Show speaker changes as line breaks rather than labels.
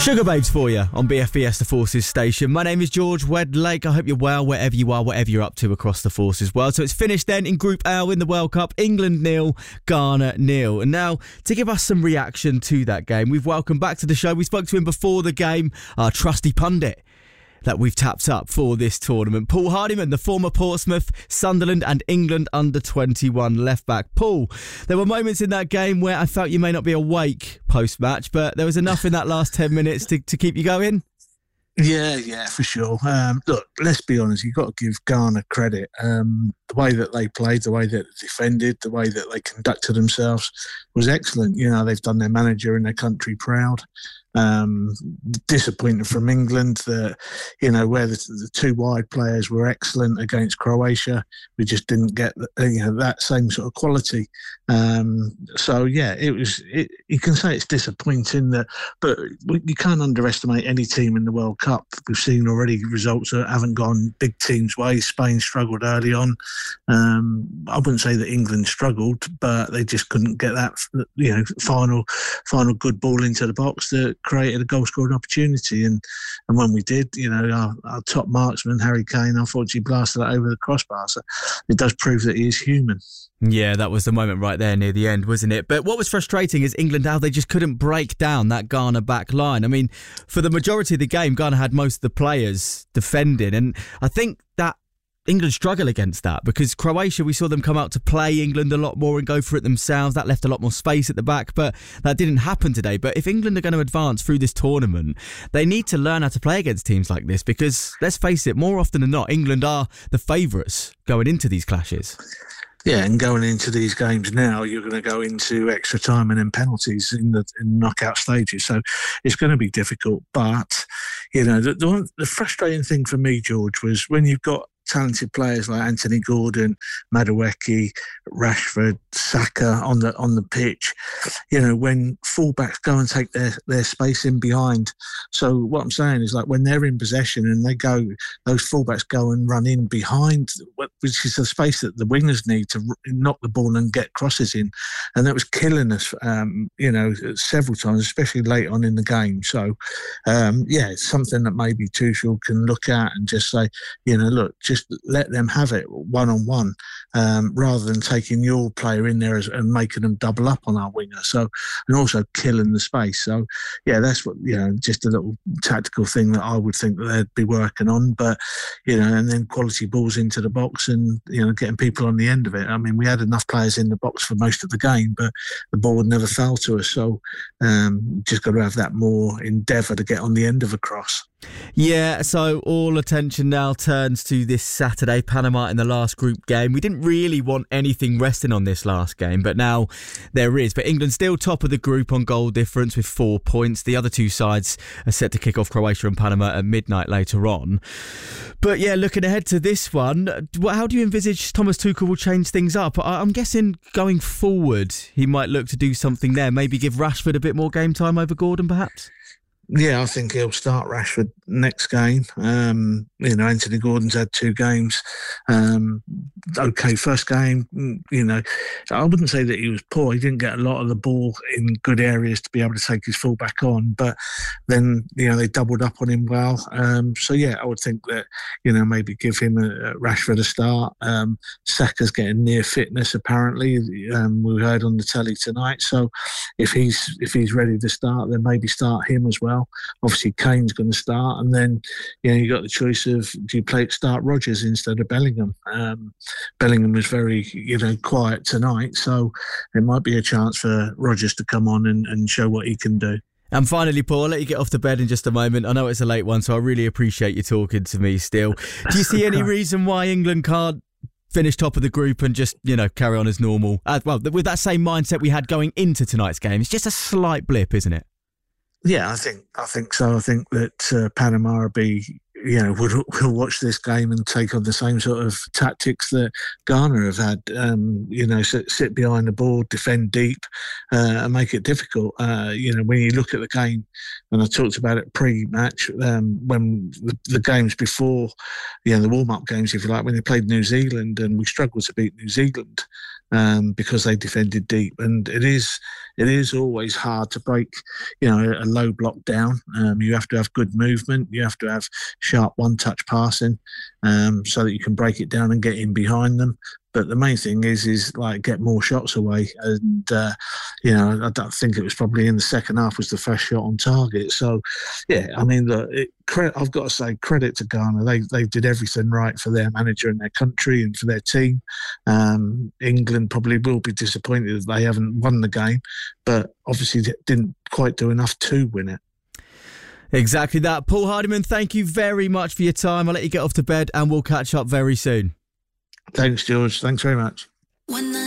Sugar Babes for you on BFBS The Forces station. My name is George Wedlake. I hope you're well wherever you are, whatever you're up to across the Forces world. So it's finished then in Group L in the World Cup. England 0, Ghana 0. And now to give us some reaction to that game, we've welcomed back to the show. We spoke to him before the game, our trusty pundit that we've tapped up for this tournament, Paul Hardiman, the former Portsmouth, Sunderland and England under-21 left-back. Paul, there were moments in that game where I felt you may not be awake post-match, but there was enough in that last 10 minutes to keep you going?
Yeah, for sure. Look, let's be honest, you've got to give Ghana credit. The way that they played, the way that they defended, the way that they conducted themselves was excellent. You know, they've done their manager and their country proud. Disappointing from England that, you know, where the two wide players were excellent against Croatia, we just didn't get that same sort of quality. So yeah, you can say it's disappointing but you can't underestimate any team in the World Cup. We've seen already results that haven't gone big teams' way. Spain struggled early on. I wouldn't say that England struggled, but they just couldn't get that final good ball into the box that created a goal scoring opportunity, and when we did, our top marksman Harry Kane unfortunately blasted it over the crossbar. So it does prove that he is human.
Yeah, that was the moment right there near the end, wasn't it? But what was frustrating is England, how they just couldn't break down that Ghana back line. I mean, for the majority of the game, Ghana had most of the players defending, and I think that England struggle against that because Croatia, we saw them come out to play England a lot more and go for it themselves. That left a lot more space at the back, but that didn't happen today. But if England are going to advance through this tournament, they need to learn how to play against teams like this because, let's face it, more often than not, England are the favourites going into these clashes.
Yeah, and going into these games now, you're going to go into extra time and then penalties in the knockout stages. So it's going to be difficult. But, the frustrating thing for me, George, was when you've got talented players like Anthony Gordon, Madueke, Rashford, Saka on the pitch, when fullbacks go and take their space in behind. So what I'm saying is, like, when they're in possession and those fullbacks go and run in behind, which is the space that the wingers need to knock the ball and get crosses in. And that was killing us, several times, especially late on in the game. So, it's something that maybe Tuchel can look at and just say, look, just let them have it one-on-one rather than taking your player in there and making them double up on our winger. So, and also killing the space. So, yeah, that's what, just a little tactical thing that I would think that they'd be working on. But, and then quality balls into the box and, getting people on the end of it. I mean, we had enough players in the box for most of the game, but the ball would never fell to us. So, just got to have that more endeavour to get on the end of a cross.
Yeah, so all attention now turns to this Saturday, Panama in the last group game. We didn't really want anything resting on this last game, but now there is. But England still top of the group on goal difference with 4 points. The other two sides are set to kick off, Croatia and Panama, at midnight later on. But yeah, looking ahead to this one, how do you envisage Thomas Tuchel will change things up? I'm guessing going forward, he might look to do something there, maybe give Rashford a bit more game time over Gordon, perhaps?
Yeah, I think he'll start Rashford next game. Anthony Gordon's had 2 games. Okay, first game, I wouldn't say that he was poor. He didn't get a lot of the ball in good areas to be able to take his fullback on. But then, they doubled up on him well. I would think that, maybe give him Rashford a start. Saka's getting near fitness, apparently. We heard on the telly tonight. So if he's ready to start, then maybe start him as well. Obviously, Kane's going to start, and then you got the choice of, do you start Rodgers instead of Bellingham? Bellingham was very quiet tonight, so there might be a chance for Rodgers to come on and show what he can do.
And finally, Paul, I'll let you get off to bed in just a moment. I know it's a late one, so I really appreciate you talking to me still. Do you see any reason why England can't finish top of the group and just, carry on as normal? With that same mindset we had going into tonight's game. It's just a slight blip, isn't it?
Yeah, I think so. I think that Panama will be, will watch this game and take on the same sort of tactics that Ghana have had. Sit behind the ball, defend deep, and make it difficult. When you look at the game, and I talked about it pre-match, when the games before, the warm-up games, if you like, when they played New Zealand, and we struggled to beat New Zealand. because they defended deep, and it is always hard to break, a low block down. You have to have good movement. You have to have sharp one-touch passing, so that you can break it down and get in behind them. But the main thing is like get more shots away. And, I don't think it was probably in the second half was the first shot on target. So, yeah, I mean, I've got to say credit to Ghana. They did everything right for their manager and their country and for their team. England probably will be disappointed that they haven't won the game, but obviously didn't quite do enough to win it.
Exactly that. Paul Hardiman, thank you very much for your time. I'll let you get off to bed and we'll catch up very soon.
Thanks, George. Thanks very much.